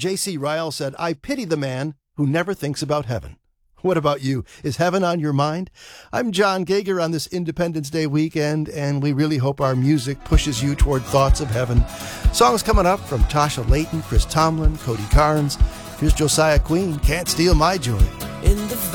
J.C. Ryle said, "I pity the man who never thinks about heaven." What about you? Is heaven on your mind? I'm John Gager on this Independence Day weekend, and we really hope our music pushes you toward thoughts of heaven. Songs coming up from Tasha Layton, Chris Tomlin, Cody Carnes. Here's Josiah Queen, "Can't Steal My Joy." In the